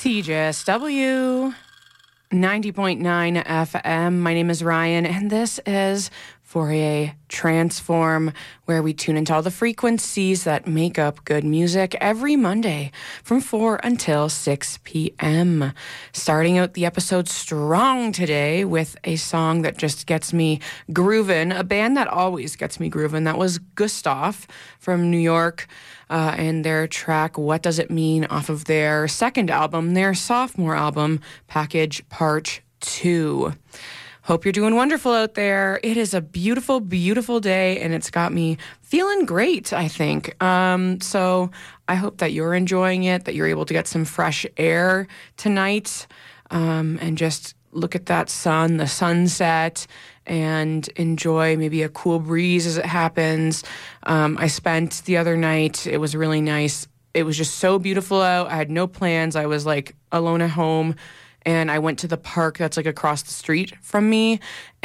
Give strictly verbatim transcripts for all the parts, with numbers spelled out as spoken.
C J S W ninety point nine F M. My name is Ryan, and this is Fourier Transform, where we tune into all the frequencies that make up good music every Monday from four until six p.m. Starting out the episode strong today with a song that just gets me grooving, a band that always gets me grooving. That was Gustav from New York. Uh, and their track, What Does It Mean, off of their second album, their sophomore album, Package Part two. Hope you're doing wonderful out there. It is a beautiful, beautiful day, and it's got me feeling great, I think. Um, so I hope that you're enjoying it, that you're able to get some fresh air tonight, um, and just look at that sun, the sunset, and enjoy maybe a cool breeze as it happens. Um, I spent the other night, it was really nice. It was just so beautiful out. I had no plans. I was like alone at home, and I went to the park that's like across the street from me,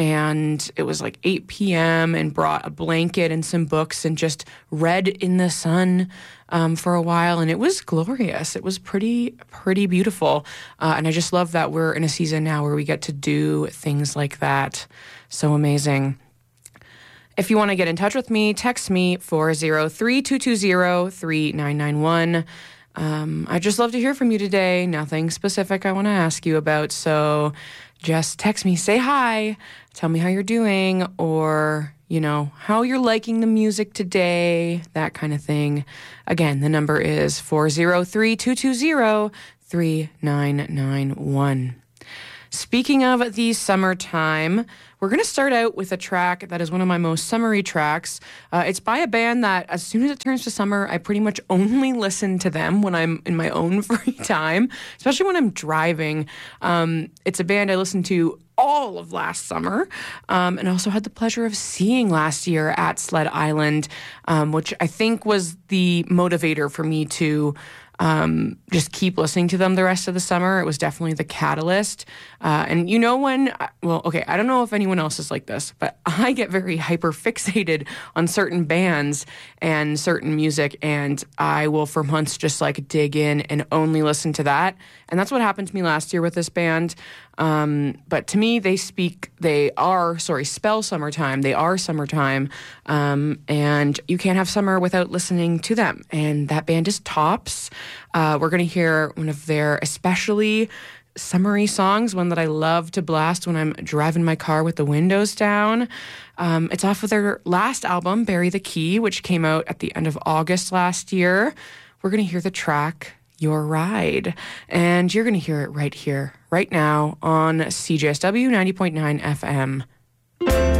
and it was like eight p.m. and brought a blanket and some books and just read in the sun um, for a while, and it was glorious. It was pretty, pretty beautiful, uh, and I just love that we're in a season now where we get to do things like that. So amazing. If you want to get in touch with me, text me four oh three, two two zero, three nine nine one. Um, I'd just love to hear from you today. Nothing specific I want to ask you about, so just text me, say hi, tell me how you're doing, or, you know, how you're liking the music today, that kind of thing. Again, the number is four oh three, two two zero, three nine nine one. Speaking of the summertime, we're going to start out with a track that is one of my most summery tracks. Uh, it's by a band that as soon as it turns to summer, I pretty much only listen to them when I'm in my own free time, especially when I'm driving. Um, it's a band I listened to all of last summer, um, and also had the pleasure of seeing last year at Sled Island, um, which I think was the motivator for me to Um, just keep listening to them the rest of the summer. It was definitely the catalyst. Uh, and you know when, well, okay, I don't know if anyone else is like this, but I get very hyper fixated on certain bands and certain music, and I will for months just like dig in and only listen to that. And that's what happened to me last year with this band. Um, but to me, they speak, they are, sorry, spell summertime. They are summertime. Um, and you can't have summer without listening to them. And that band is Tops. Uh, we're going to hear one of their especially summery songs, one that I love to blast when I'm driving my car with the windows down. Um, it's off of their last album, Bury the Key, which came out at the end of August last year. We're going to hear the track Your Ride, and you're going to hear it right here, right now on C J S W ninety point nine F M.